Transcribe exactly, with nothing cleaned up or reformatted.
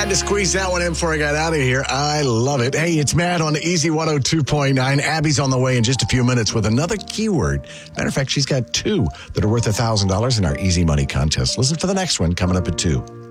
Had to squeeze that one in before I got out of here. I love it. Hey, it's Matt on Easy one oh two point nine. Abby's on the way in just a few minutes with another keyword. Matter of fact, she's got two that are worth one thousand dollars in our Easy Money contest. Listen for the next one coming up at two.